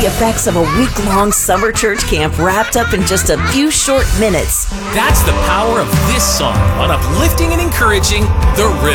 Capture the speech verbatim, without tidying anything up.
effects of a week-long summer church camp wrapped up in just a few short minutes. That's the power of this song on uplifting and encouraging The River.